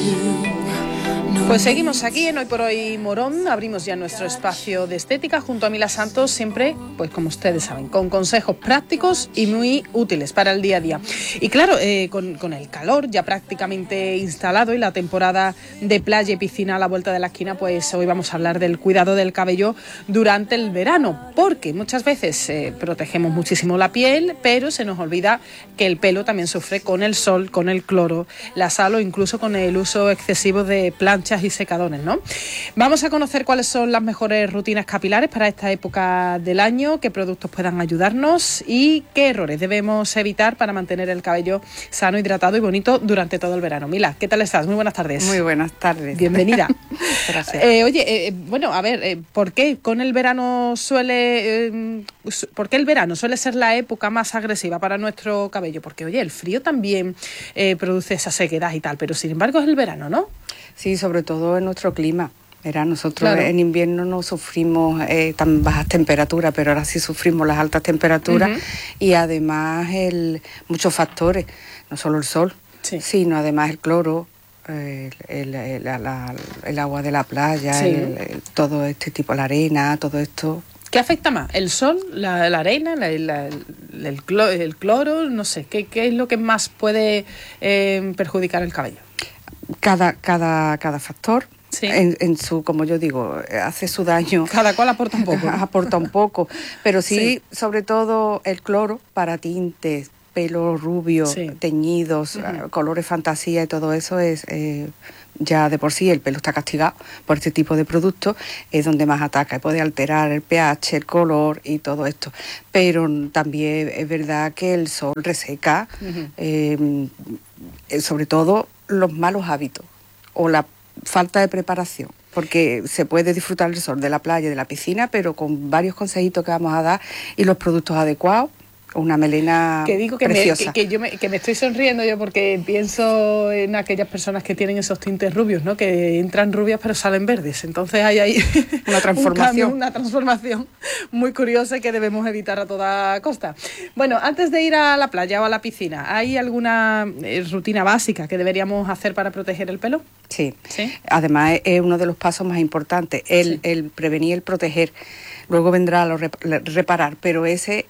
Pues seguimos aquí en Hoy por Hoy Morón, abrimos ya nuestro espacio de estética junto a Mila Santos, siempre, pues como ustedes saben, con consejos prácticos y muy útiles para el día a día. Y claro, con el calor ya prácticamente instalado y la temporada de playa y piscina a la vuelta de la esquina, pues hoy vamos a hablar del cuidado del cabello durante el verano, porque muchas veces protegemos muchísimo la piel, pero se nos olvida que el pelo también sufre con el sol, con el cloro, la sal o incluso con el uso excesivo de planchas y secadores, ¿no? Vamos a conocer cuáles son las mejores rutinas capilares para esta época del año, qué productos puedan ayudarnos y qué errores debemos evitar para mantener el cabello sano, hidratado y bonito durante todo el verano. Mila, ¿qué tal estás? Muy buenas tardes. Muy buenas tardes. Bienvenida. Gracias. Bueno, a ver, ¿por qué el verano suele ser la época más agresiva para nuestro cabello? Porque, oye, el frío también produce esa sequedad y tal, pero sin embargo es el verano, ¿no? Sí, sobre todo en nuestro clima. Verá, nosotros Claro. En invierno no sufrimos tan bajas temperaturas, pero ahora sí sufrimos las altas temperaturas. Uh-huh. Y además muchos factores, no solo el sol, Sí. sino además el cloro, el agua de la playa, Sí. todo este tipo, la arena, todo esto. ¿Qué afecta más? ¿El sol, la arena, el cloro? No sé, ¿qué es lo que más puede perjudicar el cabello? Cada factor. Sí. En su, como yo digo, hace su daño. Cada cual aporta un poco, ¿no? Aporta un poco, pero Sí. sobre todo el cloro para tintes, pelo rubio, Sí. teñidos, Uh-huh. colores fantasía y todo eso es ya de por sí el pelo está castigado por este tipo de productos, es donde más ataca y puede alterar el pH, el color y todo esto. Pero también es verdad que el sol reseca, Uh-huh. sobre todo los malos hábitos o la falta de preparación, porque se puede disfrutar el sol de la playa y de la piscina, pero con varios consejitos que vamos a dar y los productos adecuados, una melena Que digo que preciosa. que me estoy sonriendo yo porque pienso en aquellas personas que tienen esos tintes rubios, ¿no? Que entran rubias pero salen verdes. Entonces hay ahí Una transformación. una transformación muy curiosa que debemos evitar a toda costa. Bueno, antes de ir a la playa o a la piscina, ¿hay alguna rutina básica que deberíamos hacer para proteger el pelo? Sí. ¿Sí? Además es uno de los pasos más importantes, el prevenir, el proteger. Luego vendrá reparar, pero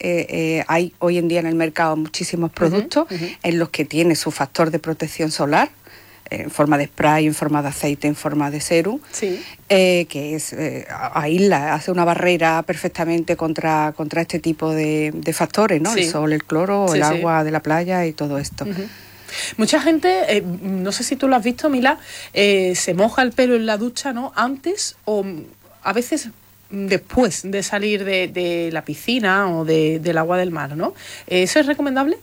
hay hoy en día en el mercado muchísimos productos Uh-huh. en los que tiene su factor de protección solar, en forma de spray, en forma de aceite, en forma de serum, Sí. que es aísla, hace una barrera perfectamente contra este tipo de factores, ¿no? Sí. El sol, el cloro, Sí, el sí. agua de la playa y todo esto. Uh-huh. Mucha gente, no sé si tú lo has visto, Mila, se moja el pelo en la ducha, ¿no? Antes o a veces después de salir de la piscina o del agua del mar, ¿no? ¿Eso es recomendable?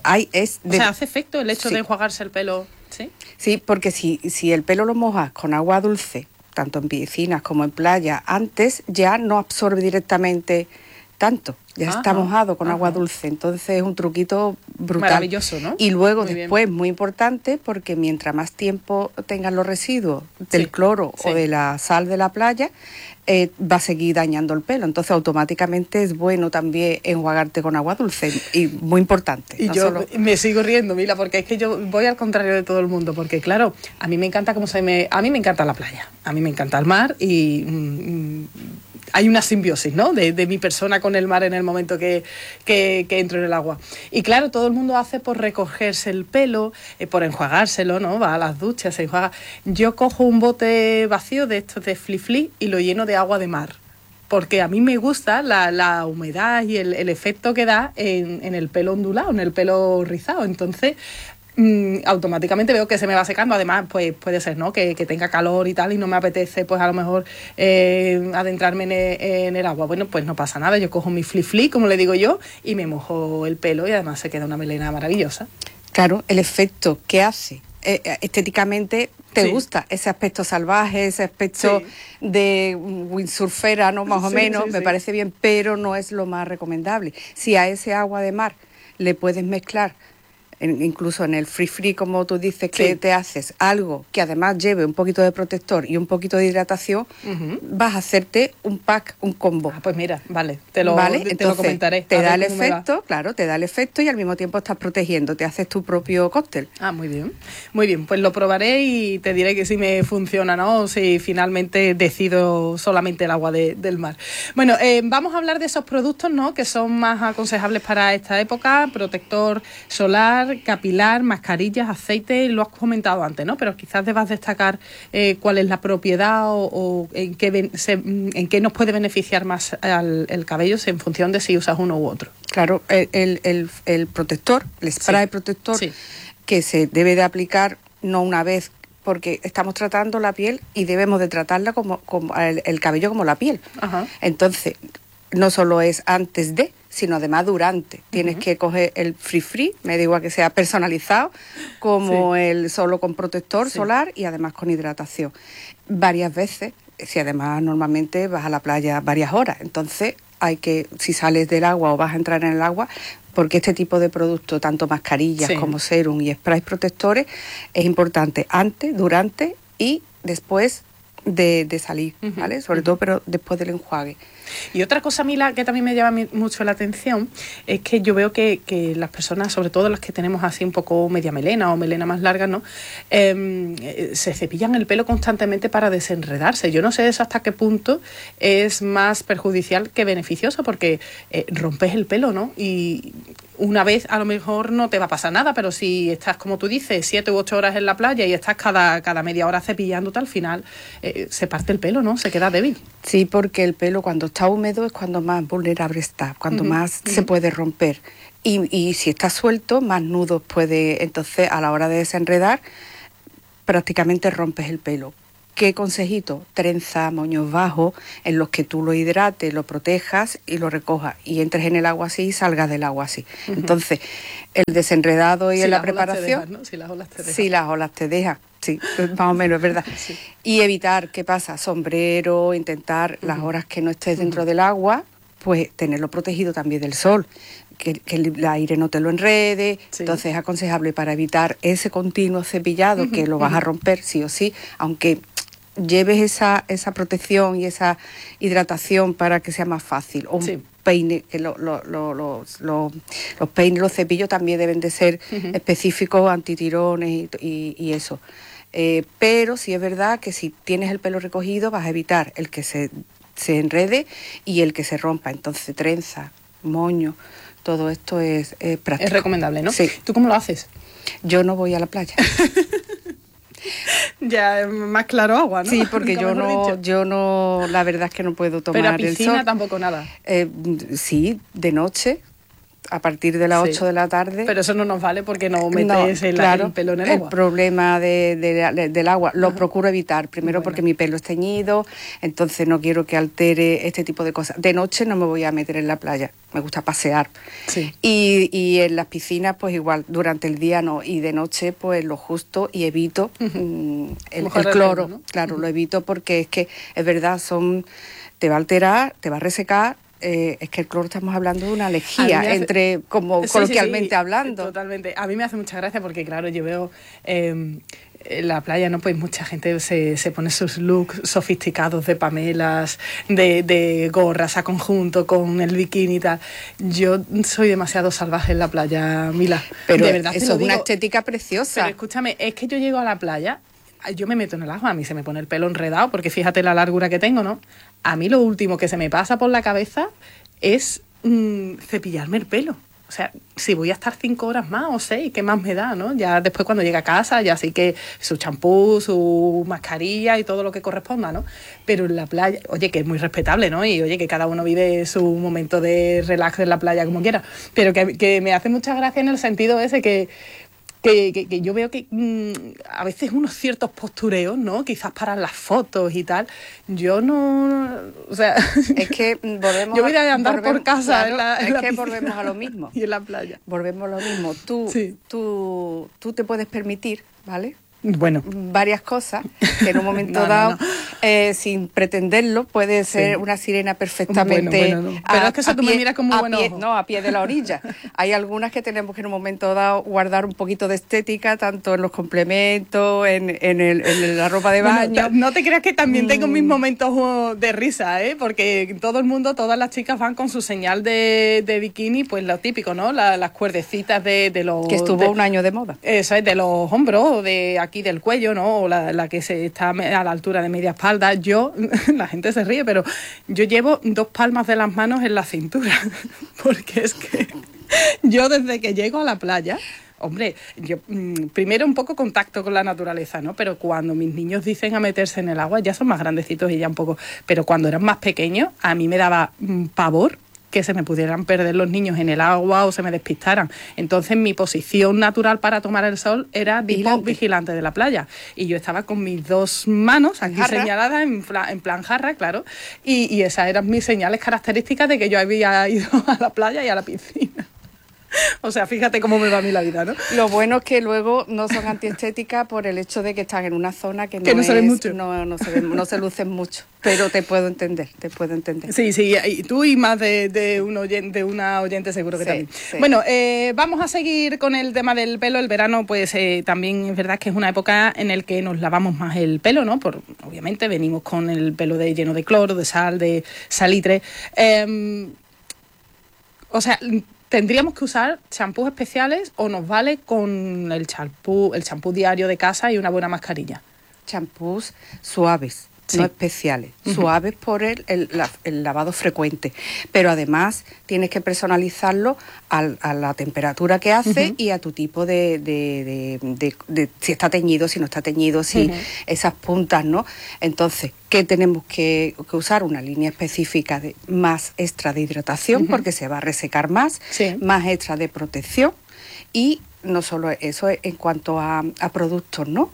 O sea, ¿hace efecto el hecho Sí. de enjuagarse el pelo? Sí. Sí, porque si el pelo lo mojas con agua dulce, tanto en piscinas como en playa, antes ya no absorbe directamente tanto, ya Ajá, está mojado con agua ajá. dulce, entonces es un truquito brutal. Maravilloso, ¿no? Y luego Muy después, bien. muy importante, porque mientras más tiempo tengan los residuos del Sí, cloro sí. o de la sal de la playa, va a seguir dañando el pelo. Entonces automáticamente es bueno también enjuagarte con agua dulce, y muy importante. Y no yo solo... me sigo riendo, Mila, porque es que yo voy al contrario de todo el mundo, porque claro, a mí me encanta a mí me encanta la playa, a mí me encanta el mar y hay una simbiosis, ¿no? De mi persona con el mar en el momento que entro en el agua. Y claro, todo el mundo hace por recogerse el pelo, por enjuagárselo, ¿no? Va a las duchas, se enjuaga. Yo cojo un bote vacío de estos de Fli y lo lleno de agua de mar. Porque a mí me gusta la humedad y el efecto que da en el pelo ondulado, en el pelo rizado. Entonces, automáticamente veo que se me va secando. Además, pues puede ser, ¿no? Que tenga calor y tal y no me apetece, pues a lo mejor adentrarme en el agua. Bueno, pues no pasa nada. Yo cojo mi Fli, como le digo yo, y me mojo el pelo y además se queda una melena maravillosa. Claro, el efecto que hace estéticamente te Sí. gusta, ese aspecto salvaje, ese aspecto Sí. de windsurfera, ¿no? Más o Sí, menos, sí, me sí. parece bien, pero no es lo más recomendable. Si a ese agua de mar le puedes mezclar incluso en el free, como tú dices, que Sí. te haces algo que además lleve un poquito de protector y un poquito de hidratación, vas a hacerte un pack, un combo. Ah, pues mira, vale, ¿Vale? te lo Entonces, comentaré. te a da ver el cómo me va. efecto, claro, te da el efecto y al mismo tiempo estás protegiendo, te haces tu propio cóctel. Ah, muy bien. Muy bien, pues lo probaré y te diré que si me funciona, ¿no? O si finalmente decido solamente el agua del mar. Bueno, vamos a hablar de esos productos, ¿no? Que son más aconsejables para esta época: protector solar, capilar, mascarillas, aceite. Lo has comentado antes, ¿no? Pero quizás debas destacar cuál es la propiedad o en qué nos puede beneficiar más el cabello en función de si usas uno u otro. Claro, el protector, el spray Sí. protector, Sí. que se debe de aplicar no una vez, porque estamos tratando la piel y debemos de tratarla como el cabello como la piel. Ajá. Entonces, no solo es antes de, sino además durante. Tienes que coger el free, me da igual que sea personalizado, como el solo con protector solar y además con hidratación. Varias veces, si además normalmente vas a la playa varias horas, entonces hay que, si sales del agua o vas a entrar en el agua, porque este tipo de productos, tanto mascarillas como serum y sprays protectores, es importante antes, durante y después de salir, ¿vale? Sobre todo, pero después del enjuague. Y otra cosa, Mila, que también me llama mucho la atención, es que yo veo que las personas, sobre todo las que tenemos así un poco media melena o melena más larga, ¿no? Se cepillan el pelo constantemente para desenredarse. Yo no sé eso hasta qué punto es más perjudicial que beneficioso, porque rompes el pelo, ¿no? Y una vez a lo mejor no te va a pasar nada, pero si estás, como tú dices, 7 u 8 horas en la playa y estás cada media hora cepillándote, al final se parte el pelo, ¿no? Se queda débil. Sí, porque el pelo cuando está húmedo es cuando más vulnerable está, cuando más se puede romper. Y si está suelto, más nudos puede. Entonces, a la hora de desenredar, prácticamente rompes el pelo. ¿Qué consejito? Trenza, moños bajos, en los que tú lo hidrates, lo protejas y lo recojas. Y entres en el agua así y salgas del agua así. Entonces, el desenredado y Si en la las olas te preparación... dejan, ¿no? Si las olas te dejan. Si las olas te dejan, sí, más o menos, es verdad. Sí. Y evitar, ¿qué pasa? Sombrero, intentar las horas que no estés dentro del agua, pues tenerlo protegido también del sol, que el aire no te lo enrede. Sí. Entonces es aconsejable para evitar ese continuo cepillado que lo vas a romper sí o sí, aunque lleves esa protección y esa hidratación para que sea más fácil. O un peine, que los peines, los cepillos también deben de ser específicos, antitirones y eso. Pero sí es verdad que si tienes el pelo recogido vas a evitar el que se enrede y el que se rompa. Entonces trenza, moño, todo esto es práctico. Es recomendable, ¿no? Sí. ¿Tú cómo lo haces? Yo no voy a la playa. Ya más claro agua, ¿no? Sí, porque Nunca yo no, la verdad es que no puedo tomar Pero a el piscina sol. tampoco nada. Sí, de noche, a partir de las 8 de la tarde. Pero eso no nos vale porque no metes el pelo en el agua. El problema del agua lo procuro evitar. Primero porque mi pelo es teñido, entonces no quiero que altere este tipo de cosas. De noche no me voy a meter en la playa, me gusta pasear. Sí. Y en las piscinas pues igual, durante el día no, y de noche pues lo justo y evito el cloro. ¿No? Claro, lo evito porque es que es verdad, te va a alterar, te va a resecar. Es que el cloro estamos hablando de una lejía, coloquialmente hablando. Totalmente. A mí me hace mucha gracia porque, claro, yo veo en la playa, ¿no? Pues mucha gente se pone sus looks sofisticados de pamelas, de gorras a conjunto con el bikini y tal. Yo soy demasiado salvaje en la playa, Mila. Pero de verdad eso es una estética preciosa. Pero escúchame, es que yo llego a la playa, yo me meto en el agua, a mí se me pone el pelo enredado, porque fíjate la largura que tengo, ¿no? A mí lo último que se me pasa por la cabeza es cepillarme el pelo. O sea, si voy a estar 5 horas más o 6, ¿qué más me da, no? Ya después cuando llega a casa, ya sí que su champú, su mascarilla y todo lo que corresponda, ¿no? Pero en la playa, oye, que es muy respetable, ¿no? Y oye, que cada uno vive su momento de relax en la playa como quiera. Pero que me hace mucha gracia en el sentido ese que yo veo que a veces unos ciertos postureos, ¿no? Quizás para las fotos y tal. Yo no... O sea... Es que volvemos... Yo voy a andar por casa claro, volvemos a lo mismo. Y en la playa. Volvemos a lo mismo. Tú te puedes permitir, ¿vale? Bueno, varias cosas que en un momento dado, sin pretenderlo, puede ser una sirena perfectamente. Bueno. Pero es que eso tú me miras con muy buen ojo. No, a pie de la orilla. Hay algunas que tenemos que en un momento dado guardar un poquito de estética, tanto en los complementos, en la ropa de baño. Bueno, no te creas que también tengo mis momentos de risa, porque todo el mundo, todas las chicas van con su señal de bikini, pues lo típico, ¿no? Las cuerdecitas de los... Que estuvo un año de moda. Eso es, de los hombros o de aquí del cuello, ¿no? O la que se está a la altura de media espalda. La gente se ríe, pero yo llevo 2 palmas de las manos en la cintura, porque es que yo desde que llego a la playa, hombre, yo primero un poco contacto con la naturaleza, ¿no? Pero cuando mis niños dicen a meterse en el agua, ya son más grandecitos y ya un poco, pero cuando eran más pequeños, a mí me daba pavor que se me pudieran perder los niños en el agua o se me despistaran. Entonces mi posición natural para tomar el sol era vigilante de la playa. Y yo estaba con mis 2 manos aquí señaladas en plan jarra, claro. Y esas eran mis señales características de que yo había ido a la playa y a la piscina. O sea, fíjate cómo me va a mí la vida, ¿no? Lo bueno es que luego no son antiestéticas por el hecho de que están en una zona que no se ven mucho. No se lucen mucho. Pero te puedo entender. Sí, y tú y más de una oyente seguro que también. Sí. Bueno, vamos a seguir con el tema del pelo. El verano, pues también es verdad que es una época en el que nos lavamos más el pelo, ¿no? Obviamente venimos con el pelo lleno de cloro, de sal, de salitre. O sea, ¿tendríamos que usar champús especiales o nos vale con el champú diario de casa y una buena mascarilla? Champús suaves, no especiales. Suaves por el lavado frecuente. Pero además tienes que personalizarlo a la temperatura que hace y a tu tipo de si está teñido, si no está teñido, si esas puntas, ¿no? Entonces, ¿qué tenemos que usar? Una línea específica de más extra de hidratación, porque se va a resecar más, más extra de protección, y no solo eso en cuanto a productos, ¿no?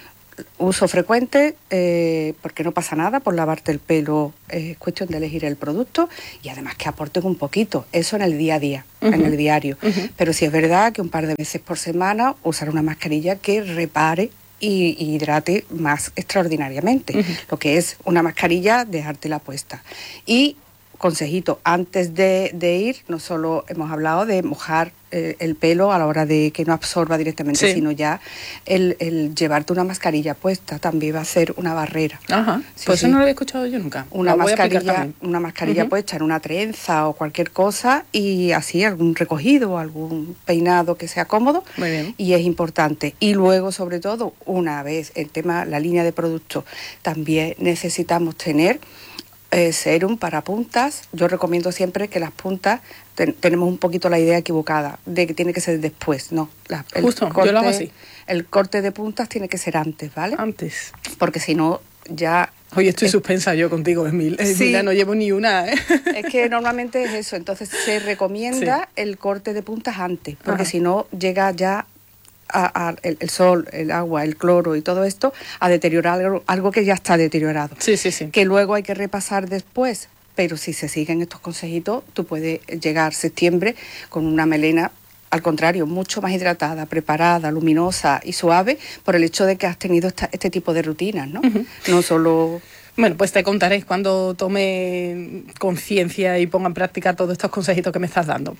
Uso frecuente, porque no pasa nada por lavarte el pelo, es cuestión de elegir el producto y además que aporten un poquito, eso en el día a día, en el diario. Pero sí es verdad que un par de veces por semana usar una mascarilla que repare y hidrate más extraordinariamente. Lo que es una mascarilla, dejártela puesta. Y consejito, antes de ir, no solo hemos hablado de mojar el pelo a la hora de que no absorba directamente, sino ya el llevarte una mascarilla puesta también va a ser una barrera. Ajá, pues eso no lo había escuchado yo nunca. Una mascarilla puesta en una trenza o cualquier cosa y así algún recogido, algún peinado que sea cómodo. Muy bien. Y es importante. Y luego, sobre todo, una vez el tema, la línea de productos, también necesitamos tener serum para puntas. Yo recomiendo siempre que las puntas tenemos un poquito la idea equivocada de que tiene que ser después, no. Justo, yo lo hago así. El corte de puntas tiene que ser antes, ¿vale? Antes. Porque si no, ya... Hoy estoy suspensa yo contigo, Emil. Mira, no llevo ni una, ¿eh? Es que normalmente es eso. Entonces se recomienda el corte de puntas antes, porque si no llega ya el sol, el agua, el cloro y todo esto a deteriorar algo que ya está deteriorado. Sí. Que luego hay que repasar después. Pero si se siguen estos consejitos, tú puedes llegar septiembre con una melena, al contrario, mucho más hidratada, preparada, luminosa y suave, por el hecho de que has tenido este tipo de rutinas, ¿no? No solo... Bueno, pues te contaré cuando tome conciencia y ponga en práctica todos estos consejitos que me estás dando.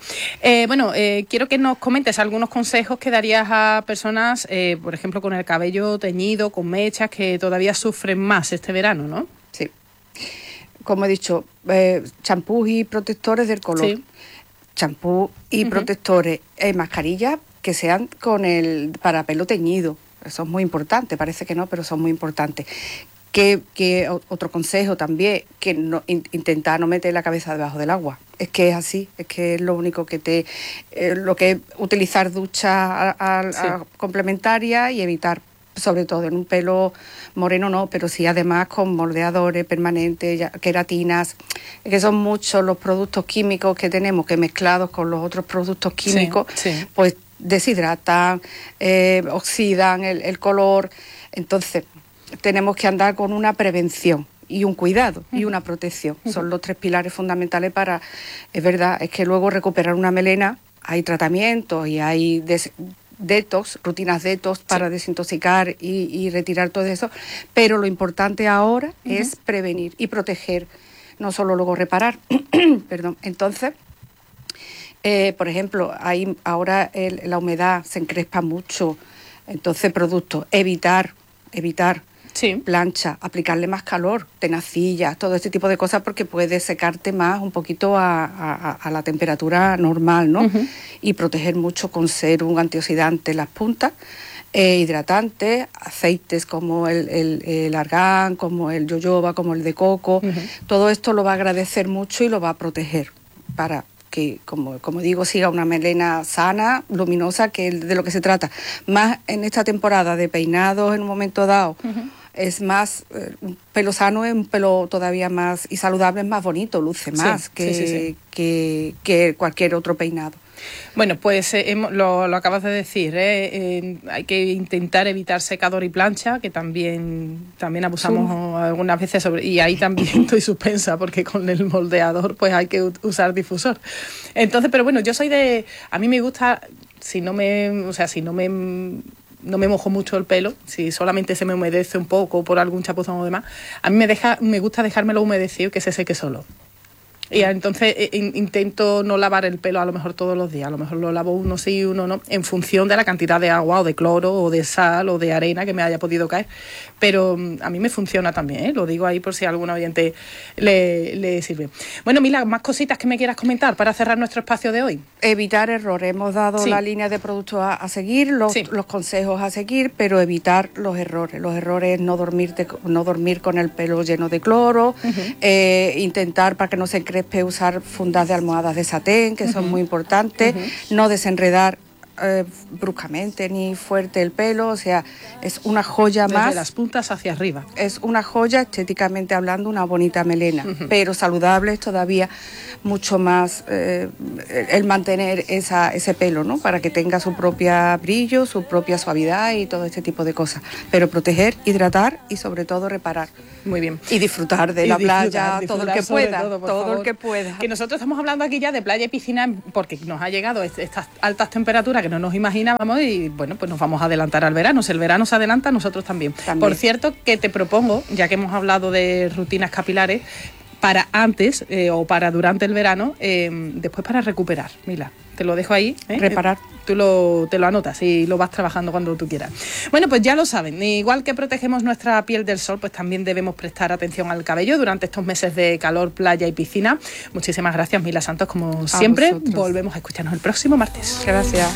Quiero que nos comentes algunos consejos que darías a personas, por ejemplo, con el cabello teñido, con mechas, que todavía sufren más este verano, ¿no? Sí. Como he dicho, champús y protectores del color. Sí. Champú y protectores, mascarillas que sean para pelo teñido. Eso es muy importante, parece que no, pero son muy importantes. Que otro consejo también, que intentar no meter la cabeza debajo del agua. Es que es así, es que es lo único que lo que es utilizar ducha complementaria y evitar, sobre todo en un pelo moreno no, pero sí además con moldeadores permanentes, queratinas, que son muchos los productos químicos que tenemos que mezclados con los otros productos químicos, pues deshidratan, oxidan el color. Entonces tenemos que andar con una prevención y un cuidado y una protección. Son los 3 pilares fundamentales es verdad, es que luego recuperar una melena hay tratamientos y hay detox, rutinas detox para desintoxicar y retirar todo eso, pero lo importante ahora es prevenir y proteger, no solo luego reparar. Perdón. Entonces, por ejemplo, ahora la humedad se encrespa mucho, entonces productos, evitar plancha, aplicarle más calor, tenacillas, todo este tipo de cosas, porque puede secarte más un poquito a la temperatura normal, ¿no? Y proteger mucho con serum, antioxidante las puntas, hidratantes, aceites como el argán, como el jojoba, como el de coco. Todo esto lo va a agradecer mucho y lo va a proteger para que, como digo, siga una melena sana, luminosa, que es de lo que se trata. Más en esta temporada de peinados en un momento dado, es más, un pelo sano es un pelo todavía más, y saludable es más bonito, luce más que cualquier otro peinado. Bueno, pues lo acabas de decir, hay que intentar evitar secador y plancha, que también abusamos algunas veces y ahí también estoy suspensa, porque con el moldeador pues hay que usar difusor. Entonces, pero bueno, a mí me gusta, no me mojo mucho el pelo, si solamente se me humedece un poco por algún chapuzón o demás, a mí me gusta dejármelo humedecido y que se seque solo. Y entonces intento no lavar el pelo a lo mejor todos los días, a lo mejor lo lavo uno sí, uno no, en función de la cantidad de agua o de cloro o de sal o de arena que me haya podido caer. Pero a mí me funciona también, lo digo ahí por si a algún oyente le sirve. Bueno, Mila, más cositas que me quieras comentar para cerrar nuestro espacio de hoy. Evitar errores. Hemos dado la línea de productos a seguir, los consejos a seguir, pero evitar los errores. Los errores, no dormir con el pelo lleno de cloro, intentar, para que no se encrespe, usar fundas de almohadas de satén, que son muy importantes, no desenredar bruscamente ni fuerte el pelo, o sea, es una joya más. Desde las puntas hacia arriba. Es una joya, estéticamente hablando, una bonita melena, pero saludable es todavía mucho más el mantener ese pelo, ¿no? Para que tenga su propia brillo, su propia suavidad y todo este tipo de cosas. Pero proteger, hidratar y sobre todo reparar. Muy bien. Y disfrutar de la playa, todo el que pueda, todo el que pueda. Que nosotros estamos hablando aquí ya de playa y piscina porque nos ha llegado estas altas temperaturas que no nos imaginábamos y bueno, pues nos vamos a adelantar al verano. Si el verano se adelanta, nosotros también. Por cierto, que te propongo, ya que hemos hablado de rutinas capilares, para antes o para durante el verano, después para recuperar. Mila, te lo dejo ahí. Reparar. Te lo anotas y lo vas trabajando cuando tú quieras. Bueno, pues ya lo saben, igual que protegemos nuestra piel del sol, pues también debemos prestar atención al cabello durante estos meses de calor, playa y piscina. Muchísimas gracias, Mila Santos, como siempre. Volvemos a escucharnos el próximo martes. Gracias.